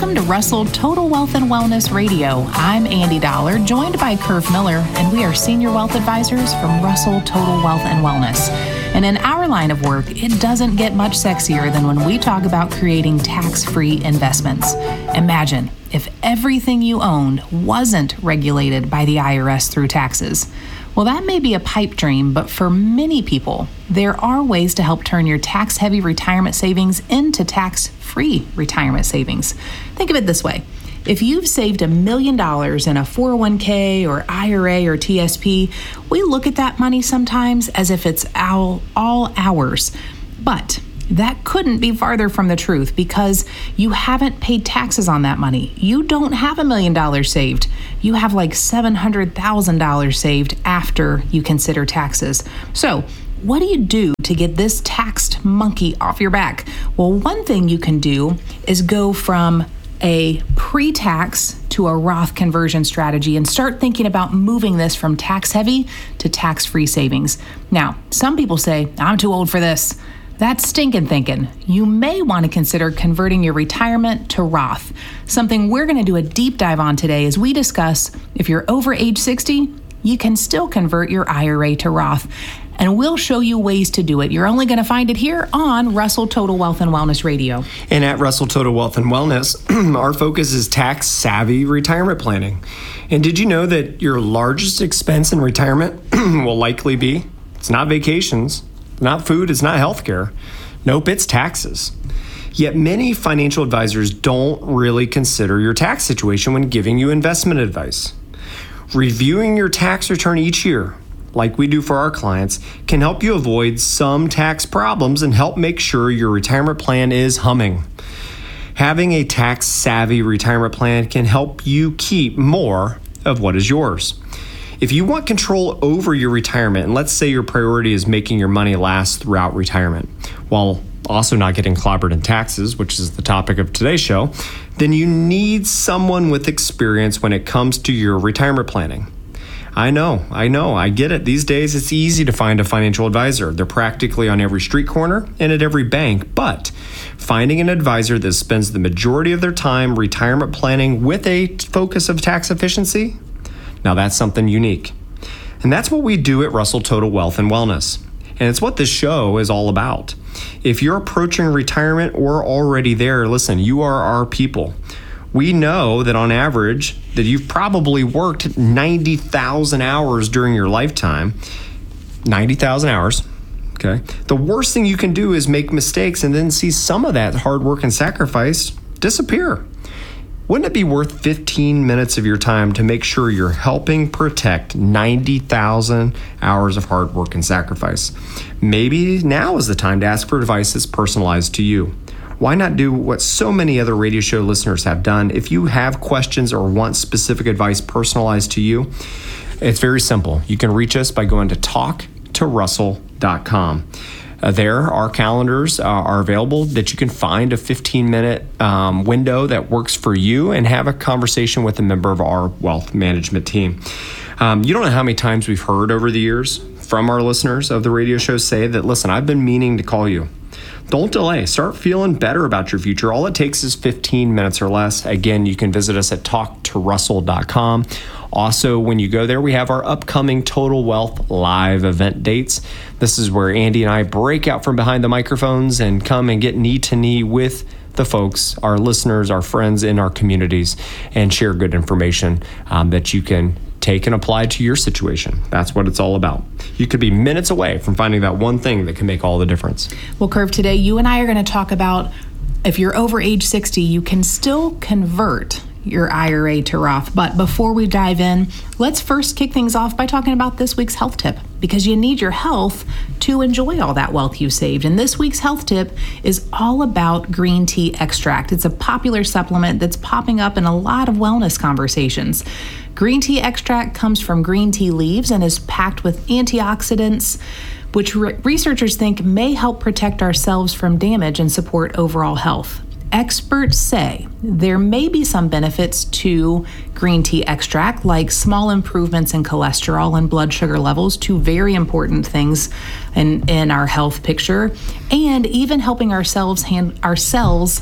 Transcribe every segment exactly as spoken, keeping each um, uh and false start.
Welcome to Russell Total Wealth and Wellness Radio. I'm Andy Dollar, joined by Curve Miller, and we are senior wealth advisors from Russell Total Wealth and Wellness. And in our line of work, it doesn't get much sexier than when we talk about creating tax-free investments. Imagine if everything you owned wasn't regulated by the I R S through taxes. Well, that may be a pipe dream, but for many people, there are ways to help turn your tax-heavy retirement savings into tax-free retirement savings. Think of it this way. If you've saved a million dollars in a four oh one k or I R A or T S P, we look at that money sometimes as if it's all, all ours. But that couldn't be farther from the truth because you haven't paid taxes on that money. You don't have a million dollars saved. You have like seven hundred thousand dollars saved after you consider taxes. So what do you do to get this taxed monkey off your back? Well, one thing you can do is go from a pre-tax to a Roth conversion strategy and start thinking about moving this from tax-heavy to tax-free savings. Now, some people say, I'm too old for this. That's stinking thinking. You may want to consider converting your retirement to Roth, something we're going to do a deep dive on today as we discuss if you're over age sixty, you can still convert your I R A to Roth. And we'll show you ways to do it. You're only going to find it here on Russell Total Wealth and Wellness Radio. And at Russell Total Wealth and Wellness, our focus is tax-savvy retirement planning. And did you know that your largest expense in retirement will likely be, it's not vacations, not food, it's not healthcare. Nope, it's taxes. Yet many financial advisors don't really consider your tax situation when giving you investment advice. Reviewing your tax return each year, like we do for our clients, can help you avoid some tax problems and help make sure your retirement plan is humming. Having a tax-savvy retirement plan can help you keep more of what is yours. If you want control over your retirement, and let's say your priority is making your money last throughout retirement, while also not getting clobbered in taxes, which is the topic of today's show, then you need someone with experience when it comes to your retirement planning. I know, I know, I get it. These days, it's easy to find a financial advisor. They're practically on every street corner and at every bank, but finding an advisor that spends the majority of their time retirement planning with a focus of tax efficiency, now that's something unique. And that's what we do at Russell Total Wealth and Wellness. And it's what this show is all about. If you're approaching retirement or already there, listen, you are our people. We know that on average that you've probably worked ninety thousand hours during your lifetime. ninety thousand hours, okay? The worst thing you can do is make mistakes and then see some of that hard work and sacrifice disappear. Wouldn't it be worth fifteen minutes of your time to make sure you're helping protect ninety thousand hours of hard work and sacrifice? Maybe now is the time to ask for advice that's personalized to you. Why not do what so many other radio show listeners have done? If you have questions or want specific advice personalized to you, it's very simple. You can reach us by going to talk to russell dot com. Uh, there, our calendars uh, are available that you can find a fifteen minute um, window that works for you and have a conversation with a member of our wealth management team. Um, you don't know how many times we've heard over the years from our listeners of the radio show say that, listen, I've been meaning to call you. Don't delay. Start feeling better about your future. All it takes is fifteen minutes or less. Again, you can visit us at talk to russell dot com. Also, when you go there, we have our upcoming Total Wealth live event dates. This is where Andy and I break out from behind the microphones and come and get knee to knee with the folks, our listeners, our friends in our communities, and share good information um, that you can take and apply to your situation. That's what it's all about. You could be minutes away from finding that one thing that can make all the difference. Well, Curve, today you and I are going to talk about if you're over age sixty, you can still convert your I R A to Roth. But before we dive in, let's first kick things off by talking about this week's health tip, because you need your health to enjoy all that wealth you saved. And this week's health tip is all about green tea extract. It's a popular supplement that's popping up in a lot of wellness conversations. Green tea extract comes from green tea leaves and is packed with antioxidants, which re- researchers think may help protect ourselves from damage and support overall health. Experts say there may be some benefits to green tea extract, like small improvements in cholesterol and blood sugar levels, two very important things in, in our health picture, and even helping ourselves hand, ourselves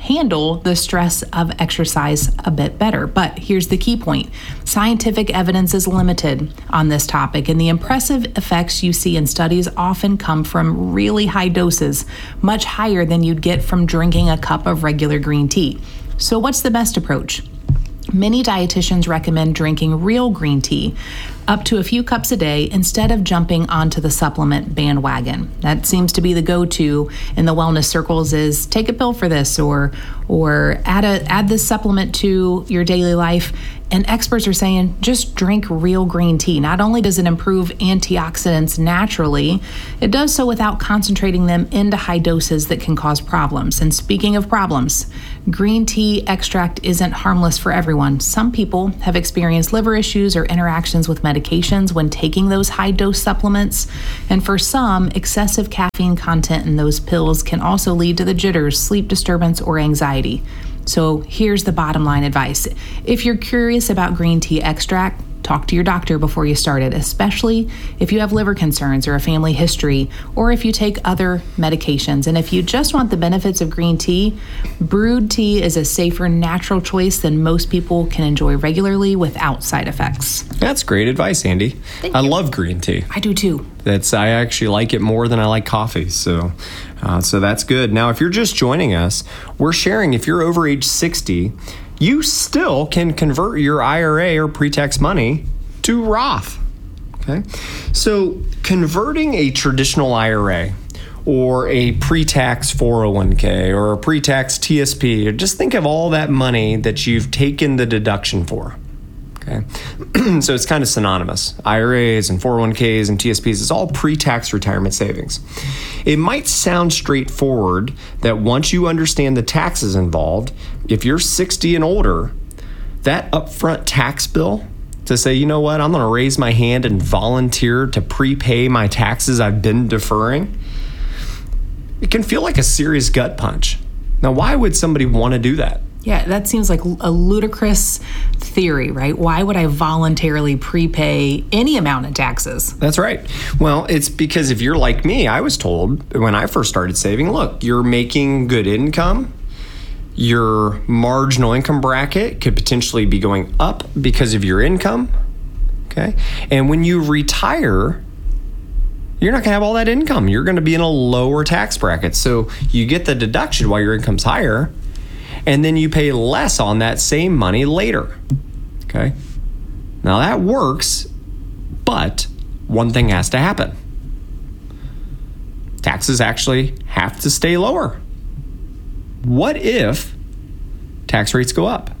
handle the stress of exercise a bit better. But here's the key point. Scientific evidence is limited on this topic, and the impressive effects you see in studies often come from really high doses, much higher than you'd get from drinking a cup of regular green tea. So what's the best approach? Many dietitians recommend drinking real green tea up to a few cups a day instead of jumping onto the supplement bandwagon. That seems to be the go-to in the wellness circles, is take a pill for this or or add a add this supplement to your daily life. And experts are saying just drink real green tea. Not only does it improve antioxidants naturally, it does so without concentrating them into high doses that can cause problems. And speaking of problems, green tea extract isn't harmless for everyone. Some people have experienced liver issues or interactions with medications when taking those high dose supplements. And for some, excessive caffeine content in those pills can also lead to the jitters, sleep disturbance, or anxiety. So here's the bottom line advice. If you're curious about green tea extract, talk to your doctor before you start it, especially if you have liver concerns or a family history, or if you take other medications. And if you just want the benefits of green tea, brewed tea is a safer, natural choice than most people can enjoy regularly without side effects. That's great advice, Andy. Thank I you. love green tea. I do too. That's I actually like it more than I like coffee, so uh, so that's good. Now, if you're just joining us, we're sharing if you're over age sixty, you still can convert your I R A or pre-tax money to Roth. Okay, so converting a traditional I R A or a pre-tax four oh one k or a pre-tax T S P, or just think of all that money that you've taken the deduction for. Okay, so it's kind of synonymous. I R As and four oh one k's and T S Ps, it's all pre-tax retirement savings. It might sound straightforward that once you understand the taxes involved, if you're sixty and older, that upfront tax bill to say, you know what, I'm going to raise my hand and volunteer to prepay my taxes I've been deferring, it can feel like a serious gut punch. Now, why would somebody want to do that? Yeah, that seems like a ludicrous theory, right? Why would I voluntarily prepay any amount of taxes? That's right. Well, it's because if you're like me, I was told when I first started saving, look, you're making good income. Your marginal income bracket could potentially be going up because of your income. Okay. And when you retire, you're not going to have all that income. You're going to be in a lower tax bracket. So you get the deduction while your income's higher, and then you pay less on that same money later. Okay? Now that works, but one thing has to happen. Taxes actually have to stay lower. What if tax rates go up?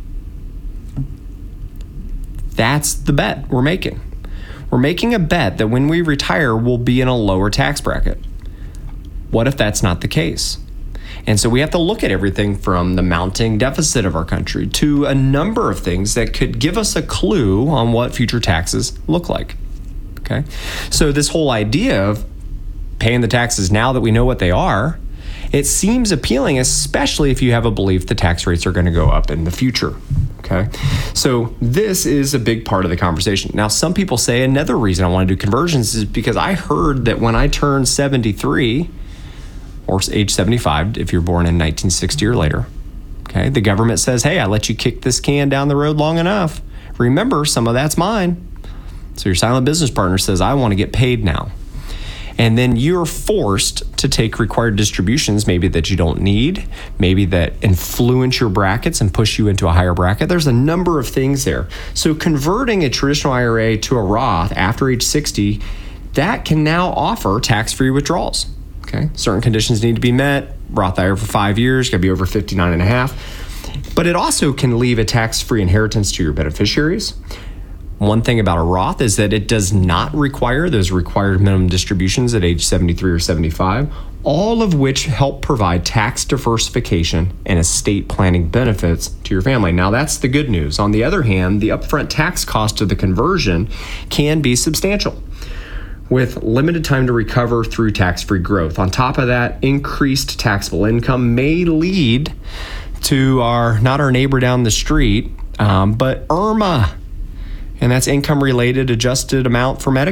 That's the bet we're making. We're making a bet that when we retire, we'll be in a lower tax bracket. What if that's not the case? And so we have to look at everything from the mounting deficit of our country to a number of things that could give us a clue on what future taxes look like. Okay? So this whole idea of paying the taxes now that we know what they are, it seems appealing, especially if you have a belief the tax rates are going to go up in the future. Okay? So this is a big part of the conversation. Now, some people say another reason I want to do conversions is because I heard that when I turned seventy-three, or age seventy-five, if you're born in nineteen sixty or later, okay, the government says, hey, I let you kick this can down the road long enough. Remember, some of that's mine. So your silent business partner says, I want to get paid now. And then you're forced to take required distributions, maybe that you don't need, maybe that influence your brackets and push you into a higher bracket. There's a number of things there. So converting a traditional I R A to a Roth after age sixty, that can now offer tax-free withdrawals. Okay, certain conditions need to be met. Roth I R A for five years, got to be over fifty-nine and a half. But it also can leave a tax-free inheritance to your beneficiaries. One thing about a Roth is that it does not require those required minimum distributions at age seventy-three or seventy-five, all of which help provide tax diversification and estate planning benefits to your family. Now, that's the good news. On the other hand, the upfront tax cost of the conversion can be substantial, with limited time to recover through tax-free growth. On top of that, increased taxable income may lead to our, not our neighbor down the street, um, but I R M A, and that's income-related adjusted amount for Medicare.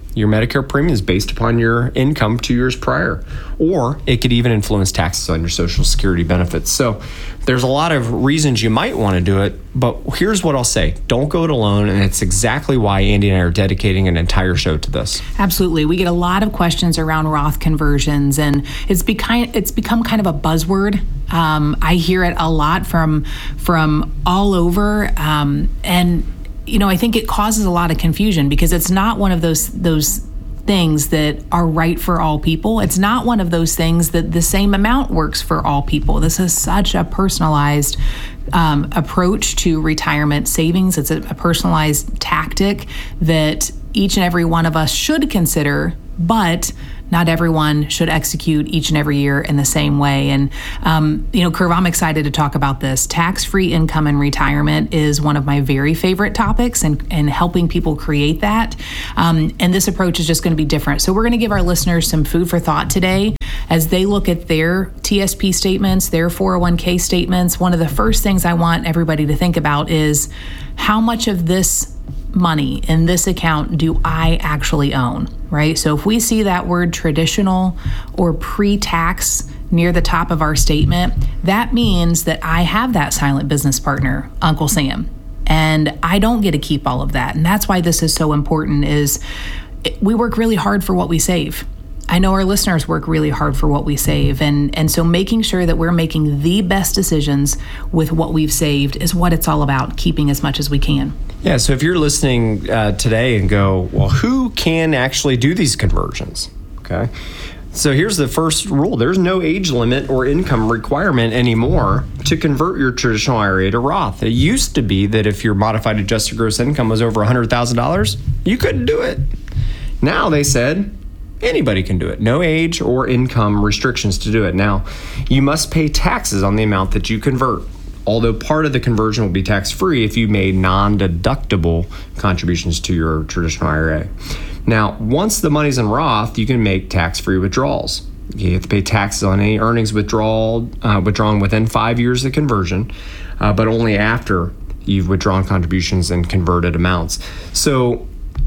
Your Medicare premium is based upon your income two years prior, or it could even influence taxes on your Social Security benefits. So there's a lot of reasons you might want to do it, but here's what I'll say. Don't go it alone, and it's exactly why Andy and I are dedicating an entire show to this. Absolutely. We get a lot of questions around Roth conversions, and it's become, it's become kind of a buzzword. Um, I hear it a lot from, from all over, um, and you know, I think it causes a lot of confusion because it's not one of those those things that are right for all people. It's not one of those things that the same amount works for all people. This is such a personalized um, approach to retirement savings. It's a, a personalized tactic that each and every one of us should consider, but not everyone should execute each and every year in the same way. And, um, you know, Curve, I'm excited to talk about this. Tax-free income in retirement is one of my very favorite topics, and, and helping people create that. Um, and this approach is just going to be different. So we're going to give our listeners some food for thought today as they look at their T S P statements, their four oh one k statements. One of the first things I want everybody to think about is how much of this money in this account do I actually own, right? So if we see that word traditional or pre-tax near the top of our statement, that means that I have that silent business partner, Uncle Sam, and I don't get to keep all of that. And that's why this is so important is we work really hard for what we save. I know our listeners work really hard for what we save. And, and so making sure that we're making the best decisions with what we've saved is what it's all about, keeping as much as we can. Yeah, so if you're listening uh, today and go, well, who can actually do these conversions? Okay. So here's the first rule. There's no age limit or income requirement anymore to convert your traditional I R A to Roth. It used to be that if your modified adjusted gross income was over one hundred thousand dollars, you couldn't do it. Now they said anybody can do it. No age or income restrictions to do it. Now, you must pay taxes on the amount that you convert, although part of the conversion will be tax-free if you made non-deductible contributions to your traditional I R A. Now, once the money's in Roth, you can make tax-free withdrawals. You have to pay taxes on any earnings withdrawal, uh, withdrawn within five years of conversion, uh, but only after you've withdrawn contributions and converted amounts. So,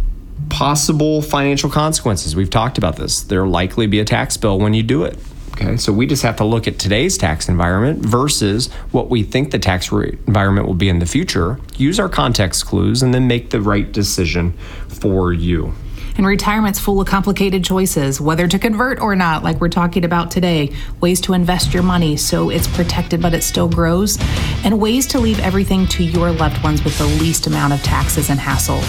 possible financial consequences. We've talked about this. There'll likely be a tax bill when you do it. Okay, so we just have to look at today's tax environment versus what we think the tax rate environment will be in the future, use our context clues, and then make the right decision for you. And retirement's full of complicated choices, whether to convert or not, like we're talking about today, ways to invest your money so it's protected but it still grows, and ways to leave everything to your loved ones with the least amount of taxes and hassle.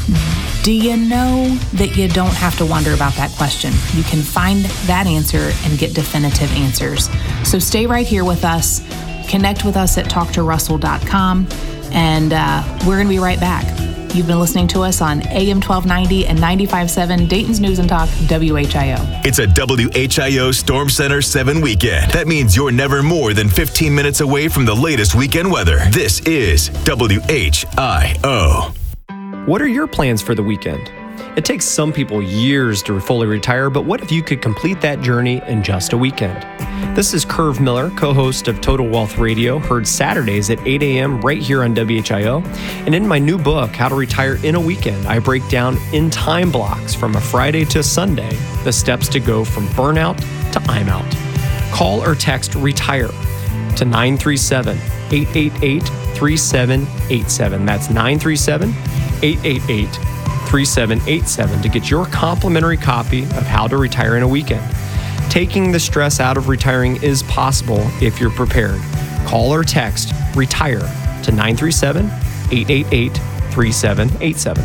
Do you know that you don't have to wonder about that question? You can find that answer and get definitive answers. So stay right here with us. Connect with us at talk to russell dot com, and uh, we're going to be right back. You've been listening to us on A M twelve ninety and ninety-five point seven Dayton's News and Talk, W H I O. It's a W H I O Storm Center seven weekend. That means you're never more than fifteen minutes away from the latest weekend weather. This is W H I O. What are your plans for the weekend? It takes some people years to fully retire, but what if you could complete that journey in just a weekend? This is Curve Miller, co-host of Total Wealth Radio, heard Saturdays at eight a.m. right here on W H I O. And in my new book, How to Retire in a Weekend, I break down in time blocks from a Friday to Sunday the steps to go from burnout to I'm out. Call or text RETIRE to nine three seven, eight eight eight, three seven eight seven. That's nine three seven, eight eight eight, three seven eight seven to get your complimentary copy of How to Retire in a Weekend. Taking the stress out of retiring is possible if you're prepared. Call or text RETIRE to nine three seven, eight eight eight, three seven eight seven.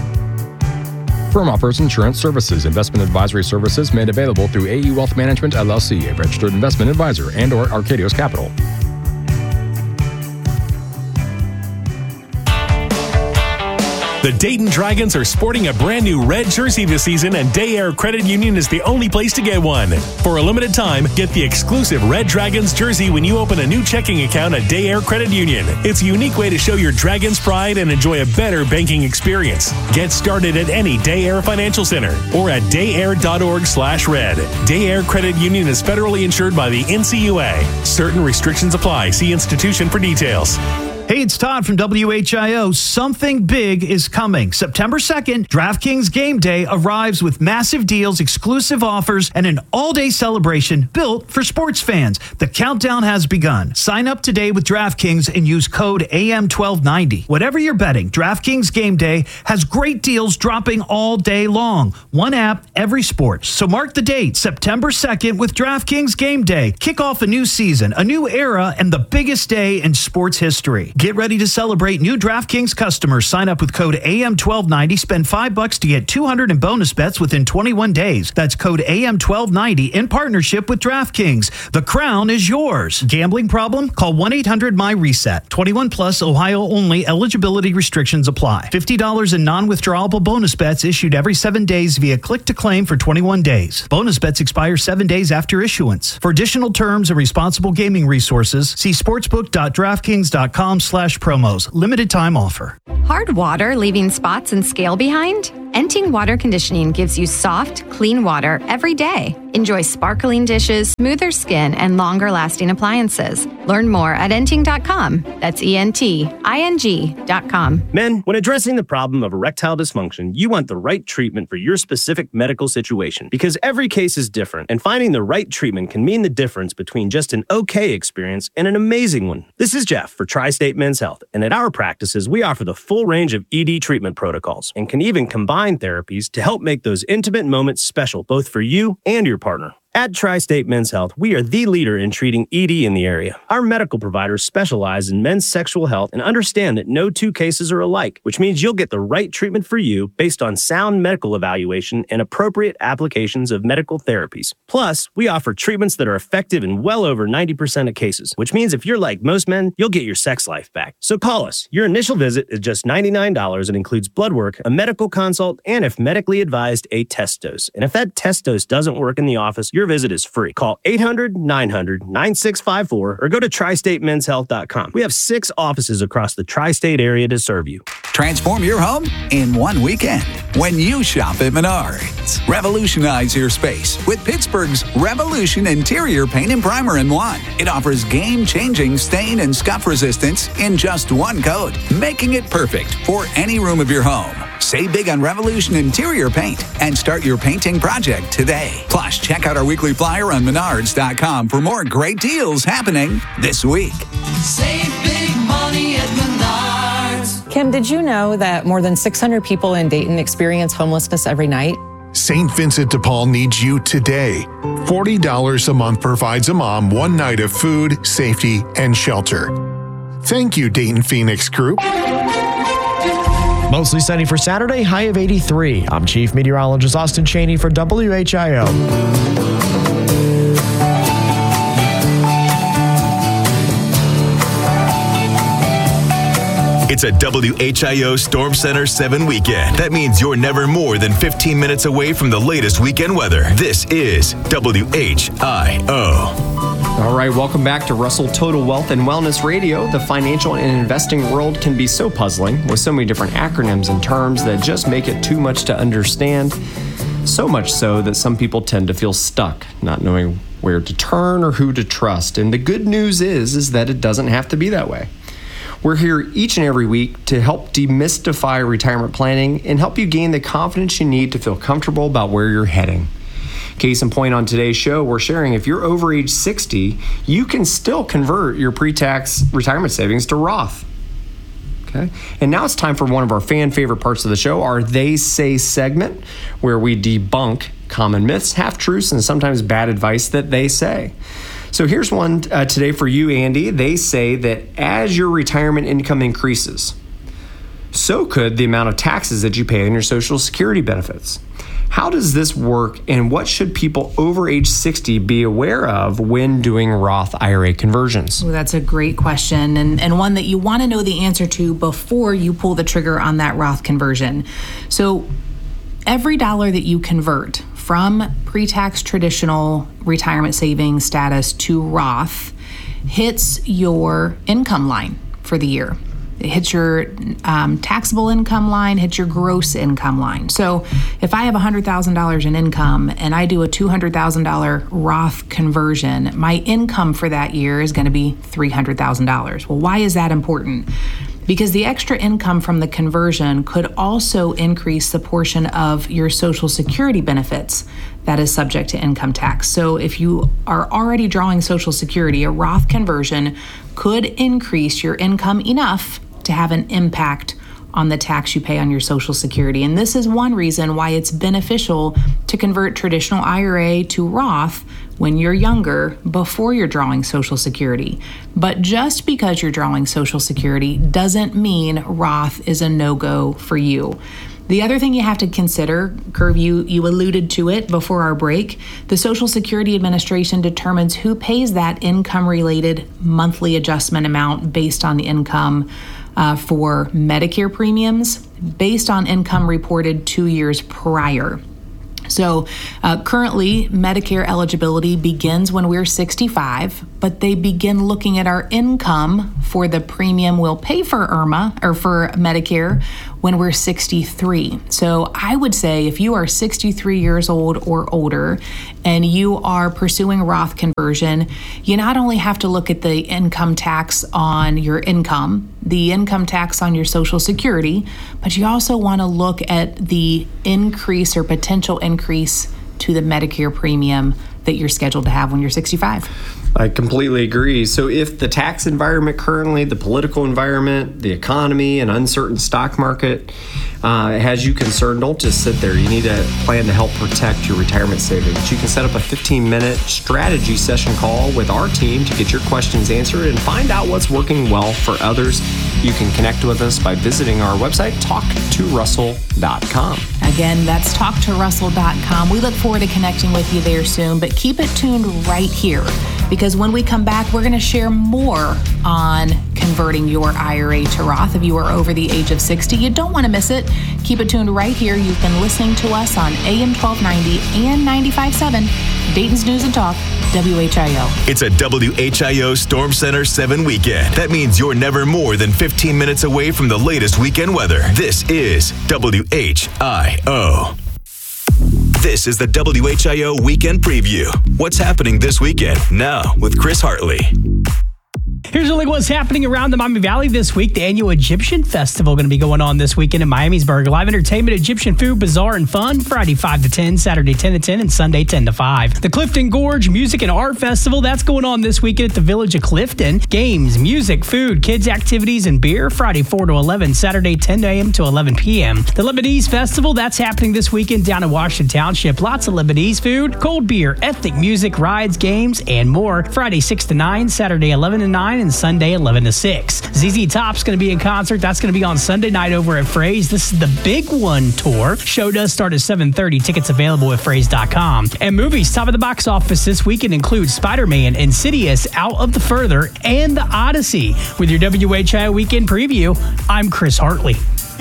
Firm offers insurance services. Investment advisory services made available through A E Wealth Management, L L C, a registered investment advisor, and or Arcadios Capital. The Dayton Dragons are sporting a brand new red jersey this season, and Day Air Credit Union is the only place to get one. For a limited time, get the exclusive Red Dragons jersey when you open a new checking account at Day Air Credit Union. It's a unique way to show your Dragons pride and enjoy a better banking experience. Get started at any Day Air Financial Center or at dayair.org slash red. Day Air Credit Union is federally insured by the N C U A. Certain restrictions apply. See institution for details. Hey, it's Todd from W H I O. Something big is coming. September second, DraftKings Game Day arrives with massive deals, exclusive offers, and an all-day celebration built for sports fans. The countdown has begun. Sign up today with DraftKings and use code A M twelve ninety. Whatever you're betting, DraftKings Game Day has great deals dropping all day long. One app, every sport. So mark the date, September second, with DraftKings Game Day. Kick off a new season, a new era, and the biggest day in sports history. Get ready to celebrate new DraftKings customers. Sign up with code A M twelve ninety. Spend five bucks to get two hundred in bonus bets within twenty-one days. That's code A M twelve ninety in partnership with DraftKings. The crown is yours. Gambling problem? Call one eight hundred M Y reset. twenty-one plus, Ohio only. Eligibility restrictions apply. fifty dollars in non-withdrawable bonus bets issued every seven days via click to claim for twenty-one days. Bonus bets expire seven days after issuance. For additional terms and responsible gaming resources, see sportsbook.draftkings.com slash promos. Limited time offer. Hard water leaving spots and scale behind? Enting Water Conditioning gives you soft, clean water every day. Enjoy sparkling dishes, smoother skin, and longer-lasting appliances. Learn more at enting dot com. That's E N T I N G dot com. Men, when addressing the problem of erectile dysfunction, you want the right treatment for your specific medical situation because every case is different, and finding the right treatment can mean the difference between just an okay experience and an amazing one. This is Jeff for Tri-State Men's Health, and at our practices, we offer the full range of E D treatment protocols and can even combine therapies to help make those intimate moments special both for you and your partner. At Tri-State Men's Health, we are the leader in treating E D in the area. Our medical providers specialize in men's sexual health and understand that no two cases are alike, which means you'll get the right treatment for you based on sound medical evaluation and appropriate applications of medical therapies. Plus, we offer treatments that are effective in well over ninety percent of cases, which means if you're like most men, you'll get your sex life back. So call us. Your initial visit is just ninety-nine dollars and includes blood work, a medical consult, and if medically advised, a test dose. And if that test dose doesn't work in the office, you're visit is free. Call eight hundred, nine hundred, nine six five four or go to tri state men's health dot com. We have six offices across the tri-state area to serve you. Transform your home in one weekend when you shop at Menards. Revolutionize your space with Pittsburgh's Revolution Interior Paint and Primer in one. It offers game-changing stain and scuff resistance in just one coat, making it perfect for any room of your home. Save big on Revolution Interior Paint and start your painting project today. Plus, check out our weekly flyer on menards dot com for more great deals happening this week. Save big money at Menards. Kim, did you know that more than six hundred people in Dayton experience homelessness every night? Saint Vincent de Paul needs you today. forty dollars a month provides a mom one night of food, safety, and shelter. Thank you, Dayton Phoenix Group. Mostly sunny for Saturday, high of eighty-three. I'm Chief Meteorologist Austin Cheney for W H I O. It's a W H I O Storm Center seven weekend. That means you're never more than fifteen minutes away from the latest weekend weather. This is W H I O. All right, welcome back to Russell Total Wealth and Wellness Radio. The financial and investing world can be so puzzling with so many different acronyms and terms that just make it too much to understand. So much so that some people tend to feel stuck, not knowing where to turn or who to trust. And the good news is, is that it doesn't have to be that way. We're here each and every week to help demystify retirement planning and help you gain the confidence you need to feel comfortable about where you're heading. Case in point, on today's show, we're sharing if you're over age sixty, you can still convert your pre-tax retirement savings to Roth. Okay. And now it's time for one of our fan favorite parts of the show, our They Say segment, where we debunk common myths, half-truths, and sometimes bad advice that they say. So here's one uh, today for you, Andy. They say that as your retirement income increases, so could the amount of taxes that you pay on your Social Security benefits. How does this work, and what should people over age sixty be aware of when doing Roth I R A conversions? Well, that's a great question, and, and one that you want to know the answer to before you pull the trigger on that Roth conversion. So every dollar that you convert from pre-tax traditional retirement savings status to Roth hits your income line for the year. It hits your um, taxable income line, hits your gross income line. So if I have one hundred thousand dollars in income and I do a two hundred thousand dollars Roth conversion, my income for that year is going to be three hundred thousand dollars. Well, why is that important? Because the extra income from the conversion could also increase the portion of your Social Security benefits that is subject to income tax. So if you are already drawing Social Security, a Roth conversion could increase your income enough to have an impact on the tax you pay on your Social Security. And this is one reason why it's beneficial to convert traditional I R A to Roth when you're younger, before you're drawing Social Security. But just because you're drawing Social Security doesn't mean Roth is a no-go for you. The other thing you have to consider, Curve, you, you alluded to it before our break, the Social Security Administration determines who pays that income-related monthly adjustment amount based on income uh, for Medicare premiums, based on income reported two years prior. So uh, currently, Medicare eligibility begins when we're sixty-five, but they begin looking at our income for the premium we'll pay for IRMA or for Medicare when we're sixty-three. So I would say if you are sixty-three years old or older and you are pursuing Roth conversion, you not only have to look at the income tax on your income, the income tax on your Social Security, but you also want to look at the increase or potential increase to the Medicare premium that you're scheduled to have when you're sixty-five. I completely agree. So if the tax environment currently, the political environment, the economy, and uncertain stock market uh, has you concerned, don't just sit there. You need a plan to help protect your retirement savings. You can set up a fifteen-minute strategy session call with our team to get your questions answered and find out what's working well for others. You can connect with us by visiting our website, talk to russell dot com. Again, that's talk to russell dot com. We look forward to connecting with you there soon, but keep it tuned right here, because when we come back, we're going to share more on converting your I R A to Roth if you are over the age of sixty. You don't want to miss it. Keep it tuned right here. You've been listening to us on A M twelve ninety and ninety-five point seven, Dayton's News and Talk, W H I O. It's a W H I O Storm Center seven weekend. That means you're never more than fifteen minutes away from the latest weekend weather. This is W H I O. This is the W H I O Weekend Preview. What's happening this weekend? Now with Chris Hartley. Here's a look at what's happening around the Miami Valley this week. The annual Egyptian Festival going to be going on this weekend in Miamisburg. Live entertainment, Egyptian food, bazaar, and fun. Friday five to ten, Saturday ten to ten, and Sunday ten to five. The Clifton Gorge Music and Art Festival, that's going on this weekend at the Village of Clifton. Games, music, food, kids activities, and beer. Friday four to eleven, Saturday ten a.m. to eleven p.m. The Lebanese Festival, that's happening this weekend down in Washington Township. Lots of Lebanese food, cold beer, ethnic music, rides, games, and more. Friday six to nine, Saturday eleven to nine, and Sunday eleven to six. Z Z Top's going to be in concert. That's going to be on Sunday night over at Fraze. This is the Big One Tour. Show does start at seven thirty. Tickets available at fraze dot com. And movies top of the box office this weekend include Spider-Man, Insidious, Out of the Further, and The Odyssey. With your W H I O Weekend Preview, I'm Chris Hartley.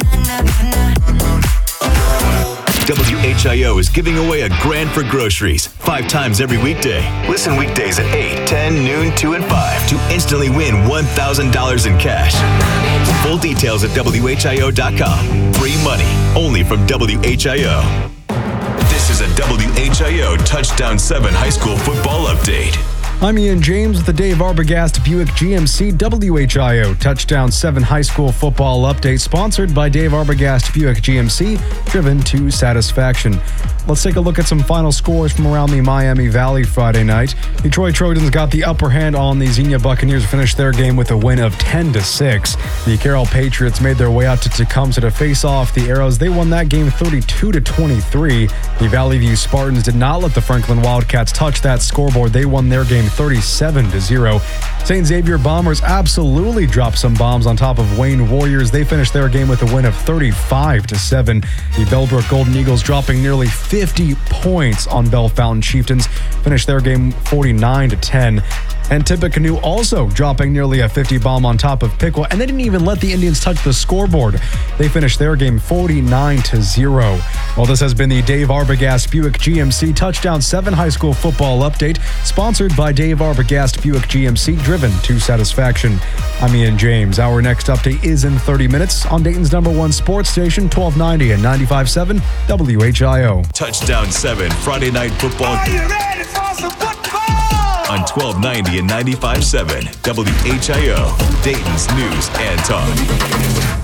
W H I O is giving away a grand for groceries five times every weekday. Listen weekdays at eight, ten, noon, two, and five to instantly win one thousand dollars in cash. Full details at W H I O dot com. Free money only from W H I O. This is a W H I O Touchdown seven High School Football Update. I'm Ian James with the Dave Arbogast Buick G M C W H I O Touchdown seven High School Football Update, sponsored by Dave Arbogast Buick G M C, driven to satisfaction. Let's take a look at some final scores from around the Miami Valley Friday night. Detroit Trojans got the upper hand on the Xenia Buccaneers, finished their game with a win of ten to six. The Carroll Patriots made their way out to Tecumseh to face off the Arrows. They won that game thirty-two to twenty-three. The Valley View Spartans did not let the Franklin Wildcats touch that scoreboard. They won their game thirty-seven to zero. Saint Xavier Bombers absolutely dropped some bombs on top of Wayne Warriors. They finished their game with a win of thirty-five to seven. The Bellbrook Golden Eagles, dropping nearly fifty points on Bell Fountain Chieftains, finished their game forty-nine to ten. And Tippecanoe also dropping nearly a fifty bomb on top of Piqua, and they didn't even let the Indians touch the scoreboard. They finished their game forty-nine to zero. Well, this has been the Dave Arbogast Buick G M C Touchdown seven High School Football Update, sponsored by Dave Arbogast Buick G M C, driven to satisfaction. I'm Ian James. Our next update is in thirty minutes on Dayton's number one sports station, twelve ninety and ninety-five point seven W H I O. Touchdown seven Friday Night Football. Are you ready for some football? On twelve ninety and ninety-five point seven W H I O, Dayton's News and Talk.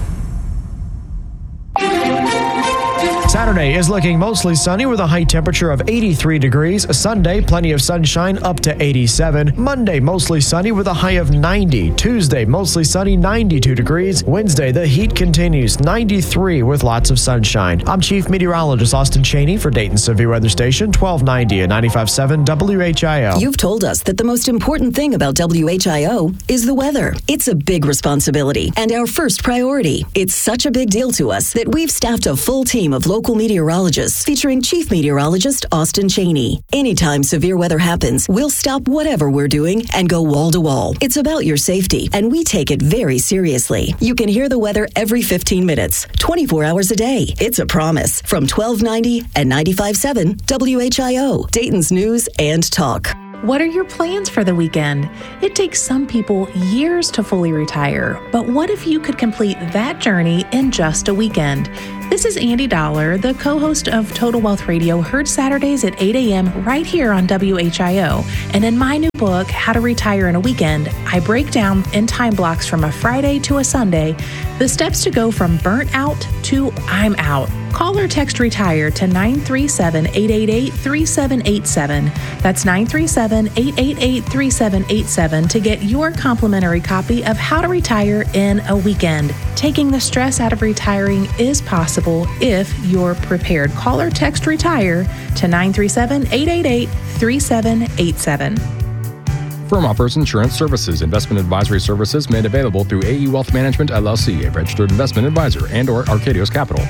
Saturday is looking mostly sunny with a high temperature of eighty-three degrees. Sunday, plenty of sunshine up to eighty-seven. Monday, mostly sunny with a high of ninety. Tuesday, mostly sunny, ninety-two degrees. Wednesday, the heat continues, ninety-three with lots of sunshine. I'm Chief Meteorologist Austin Cheney for Dayton Severe Weather Station, twelve ninety and ninety-five point seven W H I O. You've told us that the most important thing about W H I O is the weather. It's a big responsibility and our first priority. It's such a big deal to us that we've staffed a full team of local meteorologists featuring Chief Meteorologist Austin Cheney. Anytime severe weather happens, we'll stop whatever we're doing and go wall to wall. It's about your safety, and we take it very seriously. You can hear the weather every fifteen minutes, twenty-four hours a day. It's a promise. From twelve ninety and ninety-five point seven W H I O, Dayton's News and Talk. What are your plans for the weekend? It takes some people years to fully retire, but what if you could complete that journey in just a weekend? This is Andy Dollar, the co-host of Total Wealth Radio, heard Saturdays at eight a.m. right here on W H I O. And in my new book, How to Retire in a Weekend, I break down in time blocks from a Friday to a Sunday the steps to go from burnt out to I'm out. Call or text RETIRE to nine three seven, eight eight eight, three seven eight seven. That's nine three seven, eight eight eight, three seven eight seven to get your complimentary copy of How to Retire in a Weekend. Taking the stress out of retiring is possible if you're prepared. Call or text RETIRE to nine three seven, eight eight eight, three seven eight seven. Firm offers insurance services. Investment advisory services made available through A E Wealth Management, L L C, a registered investment advisor, and or Arcadios Capital.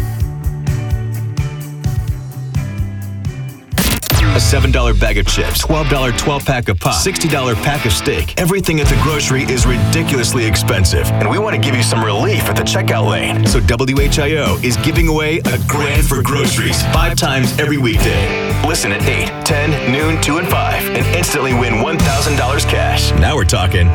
A seven dollar bag of chips, twelve dollar twelve-pack of pop, sixty dollar pack of steak. Everything at the grocery is ridiculously expensive, and we want to give you some relief at the checkout lane. So W H I O is giving away a grand for groceries five times every weekday. Listen at eight, ten, noon, two, and five, and instantly win one thousand dollars cash. Now we're talking.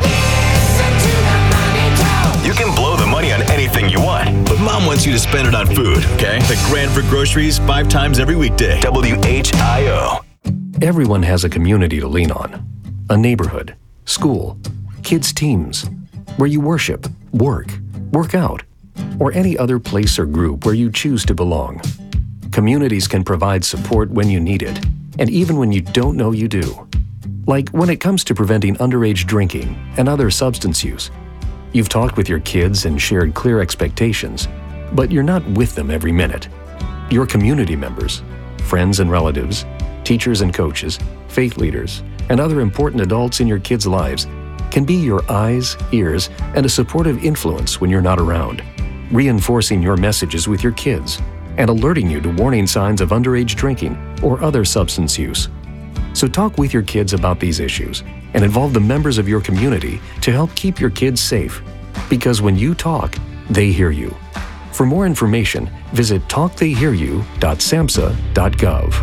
You can blow the money on anything you want, but Mom wants you to spend it on food, okay? The grand for groceries five times every weekday. W H I O. Everyone has a community to lean on. A neighborhood, school, kids' teams, where you worship, work, work out, or any other place or group where you choose to belong. Communities can provide support when you need it, and even when you don't know you do. Like when it comes to preventing underage drinking and other substance use. You've talked with your kids and shared clear expectations, but you're not with them every minute. Your community members, friends and relatives, teachers and coaches, faith leaders, and other important adults in your kids' lives can be your eyes, ears, and a supportive influence when you're not around, reinforcing your messages with your kids and alerting you to warning signs of underage drinking or other substance use. So talk with your kids about these issues and involve the members of your community to help keep your kids safe. Because when you talk, they hear you. For more information, visit talk they hear you dot samhsa dot gov.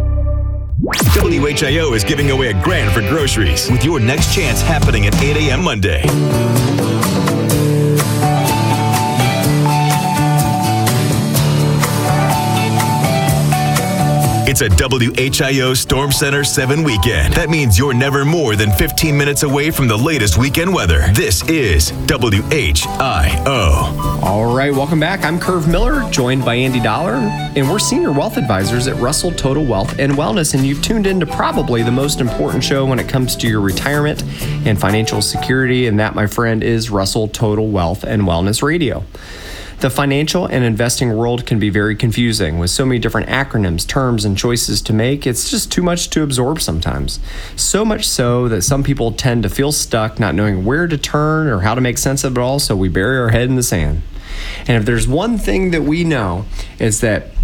W H I O is giving away a grand for groceries with your next chance happening at eight a.m. Monday. It's a W H I O Storm Center seven weekend. That means you're never more than fifteen minutes away from the latest weekend weather. This is W H I O. All right, welcome back. I'm Curve Miller, joined by Andy Dollar, and we're senior wealth advisors at Russell Total Wealth and Wellness, and you've tuned into probably the most important show when it comes to your retirement and financial security, and that, my friend, is Russell Total Wealth and Wellness Radio. The financial and investing world can be very confusing with so many different acronyms, terms, and choices to make. It's just too much to absorb sometimes. So much so that some people tend to feel stuck, not knowing where to turn or how to make sense of it all, so we bury our head in the sand. And if there's one thing that we know, is that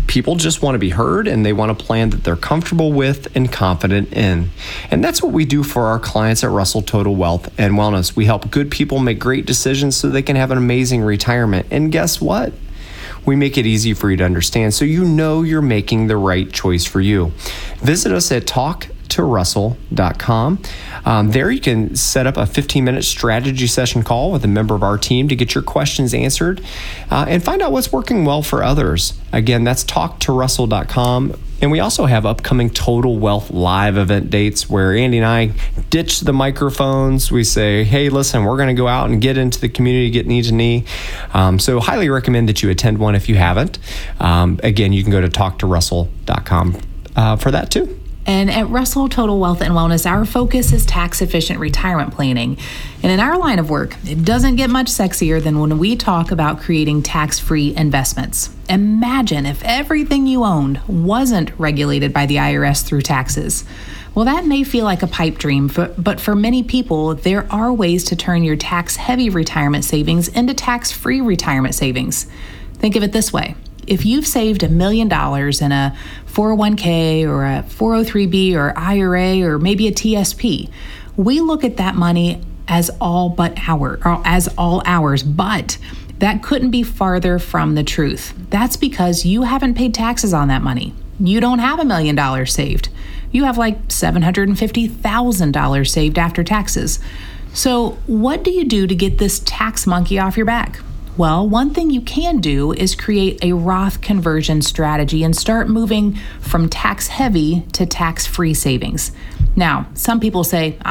People just want to be heard, and they want a plan that they're comfortable with and confident in. And that's what we do for our clients at Russell Total Wealth and Wellness. We help good people make great decisions so they can have an amazing retirement. And guess what? We make it easy for you to understand so you know you're making the right choice for you. Visit us at talk to russell dot com. Um, there you can set up a fifteen minute strategy session call with a member of our team to get your questions answered uh, and find out what's working well for others. Again, that's talk to russell dot com. And we also have upcoming Total Wealth Live event dates where Andy and I ditch the microphones. We say, hey, listen, we're going to go out and get into the community, get knee to knee. Um, so highly recommend that you attend one if you haven't. Um, again, you can go to talk to russell dot com uh, for that too. And at Russell Total Wealth and Wellness, our focus is tax-efficient retirement planning. And in our line of work, it doesn't get much sexier than when we talk about creating tax-free investments. Imagine if everything you owned wasn't regulated by the I R S through taxes. Well, that may feel like a pipe dream, but for many people, there are ways to turn your tax-heavy retirement savings into tax-free retirement savings. Think of it this way. If you've saved a million dollars in a four oh one k or a four oh three b or I R A or maybe a T S P, we look at that money as all but our, or as all ours, but that couldn't be farther from the truth. That's because you haven't paid taxes on that money. You don't have a million dollars saved. You have like seven hundred fifty thousand dollars saved after taxes. So what do you do to get this tax monkey off your back? Well, one thing you can do is create a Roth conversion strategy and start moving from tax-heavy to tax-free savings. Now, some people say,